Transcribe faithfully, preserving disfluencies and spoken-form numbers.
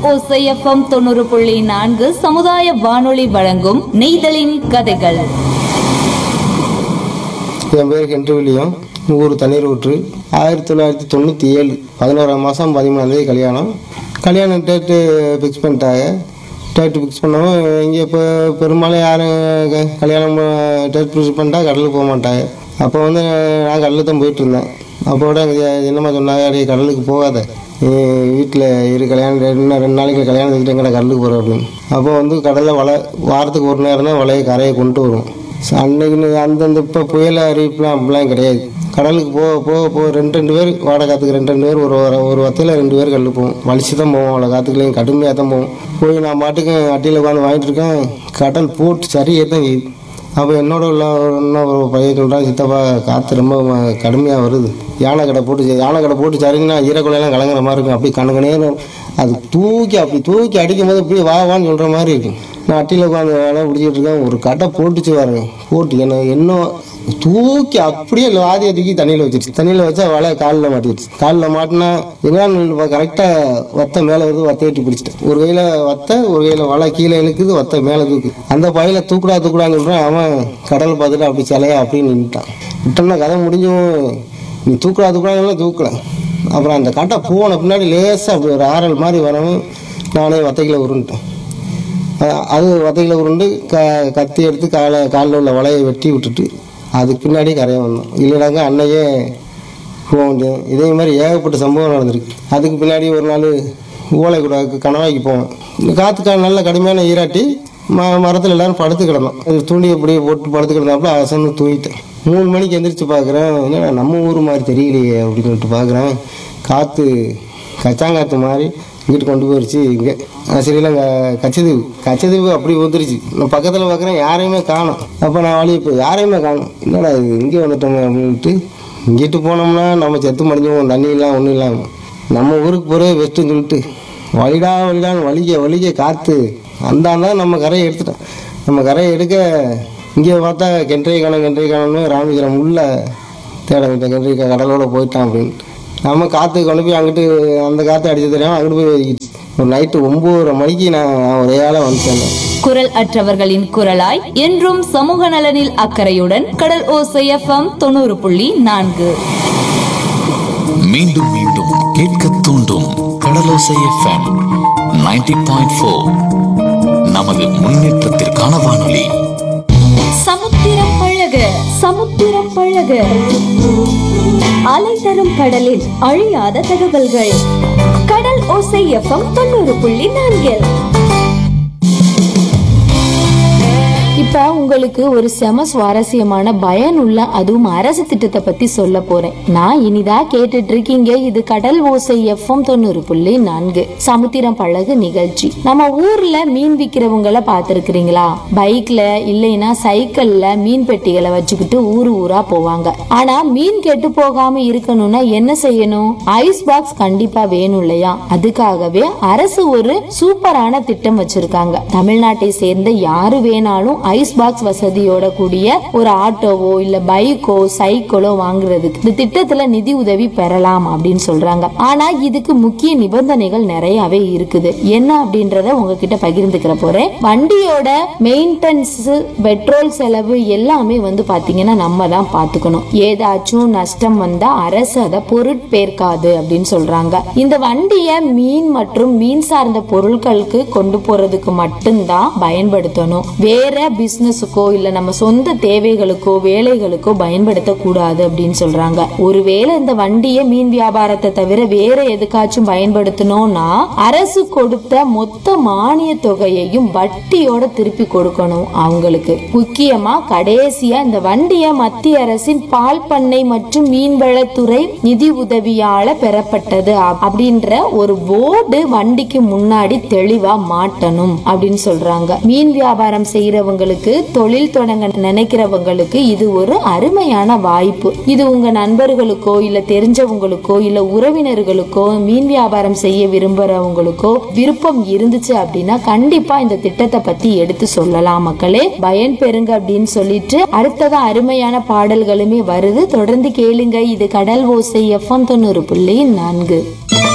ஓசை எஃப்எம் தொண்ணூறு புள்ளி நான்கு சமுதாய வானொலி வழங்கும் நெய்தலின் கதைகள். என் பேர் ஹென்றி வில்லியம். ஊர் தண்ணீர் ஊற்று. ஆயிரத்தி தொள்ளாயிரத்தி தொண்ணூற்றி ஏழு பதினோராம் மாதம் பதிமூணாம் தேதி கல்யாணம். கல்யாணம் டேட்டு ஃபிக்ஸ் பண்ணிட்டாங்க. டேட்டு ஃபிக்ஸ் பண்ணவும் இங்கே இப்போ பெரும்பாலும் யாரும் கல்யாணம் டேட் ஃபிக்ஸ் பண்ணிட்டா கடலுக்கு போக மாட்டாங்க. அப்போ வந்து நான் கடலுக்கு தான் போயிட்டு இருந்தேன். அப்போட என்னம்மா சொன்னாங்க, அடி கடலுக்கு போகாத, வீட்டில் இரு, கல்யாணம் ரெண்டு ரெண்டு நாளைக்கு கல்யாணம் வச்சுட்டு எங்கடா கடலுக்கு போகிறோம் அப்படின்னு. அப்போ வந்து கடலில் வலை வாரத்துக்கு ஒரு நேரம் தான் வலையை கரையை கொண்டு வரும். அன்னைக்கு அந்தந்த இப்போ புயல் அறிவிப்புலாம் அப்படிலாம் கிடையாது. கடலுக்கு போக போக போக ரெண்டு ரெண்டு பேர் வாடகை காற்றுக்கு ரெண்டு ரெண்டு பேர் ஒரு ஒரு வத்தையில் ரெண்டு பேர் கடலுக்கு போவோம். வலிச்சு தான் போவோம். அவ்வளோ காற்றுக்குலையும் கடுமையாக தான் போவோம். போய் நான் பாட்டுக்கு அட்டியில் உட்காந்து வாங்கிட்டு இருக்கேன். கடல் போட்டு சரியாக தான் செய்யுது. அப்போ என்னோட உள்ள இன்னும் ஒரு பையன் சொல்கிறான், சித்தப்பா காற்று ரொம்ப கடுமையாக வருது, யானை கடை போட்டு யானை கடை போட்டு சரிங்கன்னா ஈரக்குலையெல்லாம் கலங்குற மாதிரி இருக்கும். அப்படி கணக்கனே அது தூக்கி அப்படி தூக்கி அடிக்கும் போது இப்படி வா வான்னு சொல்கிற மாதிரி இருக்கும். நான் அட்டியில் உட்காந்து வேலை பிடிச்சிட்டு இருக்கேன். ஒரு கடை போட்டுச்சு பாருங்க, போட்டு என்ன இன்னும் தூக்கி அப்படியே வாதியை தூக்கி தண்ணியில் வச்சிருச்சு. தண்ணியில் வச்சா வலை காலில் மாட்டிடுச்சு. காலில் மாட்டினா எங்கன்னா கரெக்டாக வத்தை மேலே வருது, வத்தை வெட்டி பிடிச்சிட்டேன். ஒரு கையில் வத்தை, ஒரு கையில் வலை கீழே இழுக்குது, வத்தை மேலே தூக்கு. அந்த பையில தூக்குடா தூக்குடான்னு சொல்கிறேன். அவன் கடல் பார்த்துட்டு அப்படி சிலையா அப்படின்னு நின்றுட்டான். விட்டோம்னா கதை முடிஞ்சும் நீ தூக்குடா தூக்குடாங்கலாம் தூக்கலை. அப்புறம் அந்த கட்டை போன பின்னாடி லேசாக அப்படி ஒரு ஆறல் மாதிரி வரவும் நானே வத்தைக்கில் உருண்டுட்டேன். அது வத்தைக்கில் உருண்டு க கத்தி எடுத்து காலை காலில் உள்ள வலையை வெட்டி விட்டுட்டு அதுக்கு பின்னாடி கரையை வந்தோம். இல்லைனாங்க அன்னையே போக முடியும். இதே மாதிரி ஏகப்பட்ட சம்பவம் நடந்திருக்கு. அதுக்கு பின்னாடி ஒரு நாள் ஓலை கூட கணவாய்க்கு போவேன். காற்றுக்கா நல்ல கடுமையான ஈராட்டி ம மரத்தில் எல்லோரும் படுத்து கிடந்தோம். துணி அப்படியே போட்டு படுத்து கிடந்தாப்புல அசந்து தூங்கிட்டேன். மூணு மணிக்கு எந்திரிச்சு பார்க்குறேன், என்ன நம்ம ஊர் மாதிரி தெரியலையே அப்படின்னு சொல்லிட்டு பார்க்குறேன். காற்று கச்சாங்காற்று மாதிரி இங்கிட்டு கொண்டு போயிடுச்சு. இங்கே சரியில்லை, கச்சதீவு கச்சதீவு அப்படி வந்துருச்சு. நான் பக்கத்தில் பார்க்குறேன், யாரையுமே காணும். அப்போ நான் வழி இப்போ யாரையுமே காணும். என்னடா இது இங்கே வந்துட்டோமே அப்படின்ட்டு இங்கிட்டு போனோம்னா நம்ம செத்து மடிஞ்சுவோம். தண்ணி இல்லாமல் ஒன்றும் இல்லாமல் நம்ம ஊருக்கு போகிறே பெஸ்ட்டுன்னு சொல்லிட்டு வழிடா வழிடான்னு வலிக்க வலிக்க காற்று அந்தாண்டா நம்ம கரையை எடுத்துட்டோம். நம்ம கரையை எடுக்க இங்கே பார்த்தா கென்றை காணும் கென்றை காணும்னு ராமேஸ்வரம் உள்ள தேட கென்றை கடலோட போயிட்டான் அப்படின்ட்டு நம்ம காற்று கொண்டு போய் அங்கிட்டு அந்த காற்று அடிச்சு தெரியாமல் அங்கிட்டு போய் வச்சுக்கிச்சு. ஒரு நைட்டு ஒன்பதரை மணிக்கு நான் ஒரே ஆளாக வந்துட்டேன். குரல் அற்றவர்களின் குரலாய் என்றும் சமூக நலனில் அக்கறையுடன் கடல் ஓசை எஃப்எம் தொண்ணூறு புள்ளி நான்கு. மீண்டும் மீண்டும் கேட்க தூண்டும் கடலோசை எஃப்எம் நைன்டி பாயிண்ட் ஃபோர். நமது முன்னேற்றத்திற்கான வானொலி. சமுத்திரம் பழக சமுத்திரம் பழக அலை தரும் கடலில் அழியாத தகவல்கள். கடல் ஓசை எஃப்எம் தொண்ணூறு புள்ளி நான்கில். இப்ப உங்களுக்கு ஒரு செம சுவாரஸ்யமான பயனுள்ள அதுவும் அரசு திட்டத்தை பத்தி சொல்ல போறேன். நான் இனிதா கேட்டுட்டு இருக்கீங்க. இது கடல் ஓசை எஃப்எம் தொண்ணூறு புள்ளி நான்கு சமுத்திரம் பழகு நிகழ்ச்சி. நம்ம ஊர்ல மீன் விக்கிறவங்களை பாத்துருக்கீங்களா? பைக்ல இல்லைன்னா சைக்கிள்ல மீன் பெட்டிகளை வச்சுக்கிட்டு ஊரு ஊரா போவாங்க. ஆனா மீன் கெட்டு போகாம இருக்கணும்னா என்ன செய்யணும்? ஐஸ் பாக்ஸ் கண்டிப்பா வேணும் இல்லையா? அதுக்காகவே அரசு ஒரு சூப்பரான திட்டம் வச்சிருக்காங்க. தமிழ்நாட்டை சேர்ந்த யாரு வேணாலும் ஐஸ் பாக்ஸ் வசதியோட கூடிய ஒரு ஆட்டோவோ இல்ல பைக்கோ சைக்கிளோ வாங்குறதுக்கு இந்த திட்டத்துல நிதி உதவி பெறலாம் அப்படின்னு சொல்றாங்க. ஆனா இதுக்கு முக்கிய நிபந்தனைகள் நிறையவே இருக்குது. என்ன அப்படின்றத உங்ககிட்ட பகிர்ந்துக்கிற போறேன். வண்டியோட மெயின்டெனன்ஸ், பெட்ரோல் செலவு எல்லாமே வந்து பாத்தீங்கன்னா நம்ம தான் பாத்துக்கணும். ஏதாச்சும் நஷ்டம் வந்தா அரசு அதை பொருட்பேற்காது அப்படின்னு சொல்றாங்க. இந்த வண்டிய மீன் மற்றும் மீன் சார்ந்த பொருட்களுக்கு கொண்டு போறதுக்கு மட்டும்தான் பயன்படுத்தணும். வேற பிசினஸுக்கோ இல்ல நம்ம சொந்த தேவைகளுக்கோ வேலைகளுக்கோ பயன்படுத்த கூடாது அப்படின்னு சொல்றாங்க. ஒருவேளை இந்த வண்டியை மீன் வியாபாரத்தை தவிர வேற எதுக்காச்சும் பயன்படுத்தணும்னா அரசு கொடுத்த மொத்த மானிய தொகையையும் வட்டியோட திருப்பி கொடுக்கணும் அவங்களுக்கு. முக்கியமா கடைசியா இந்த வண்டியை மத்திய அரசின் பால் பண்ணை மற்றும் மீன்வளத்துறை நிதி உதவியால பெறப்பட்டது அப்படின்ற ஒரு போர்டு வண்டிக்கு முன்னாடி தெளிவா மாட்டணும் அப்படின்னு சொல்றாங்க. மீன் வியாபாரம் செய்யறவங்களுக்கு, தொழில் தொடங்க நினைக்கிறவங்களுக்கு இது ஒரு அருமையான வாய்ப்பு. இது உங்க நண்பர்களுக்கோ இல்ல தெரிஞ்சவங்களுக்கோ இல்ல உறவினர்களுக்கோ மீன் வியாபாரம் செய்ய விரும்புறவங்களுக்கோ விருப்பம் இருந்துச்சு அப்படின்னா கண்டிப்பா இந்த திட்டத்தை பத்தி எடுத்து சொல்லலாம். மக்களே பயன் பெறுங்க அப்படின்னு சொல்லிட்டு அடுத்ததா அருமையான பாடல்களுமே வருது. தொடர்ந்து கேளுங்க. இது கடல் ஓசை எஃப்எம் தொண்ணூறு புள்ளி நான்கு.